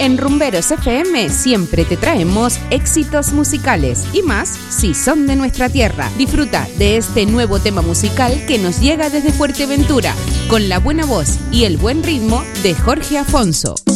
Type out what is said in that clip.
En Rumberos FM siempre te traemos éxitos musicales y más si son de nuestra tierra. Disfruta de este nuevo tema musical que nos llega desde Fuerteventura, con la buena voz y el buen ritmo de Jorge Afonso.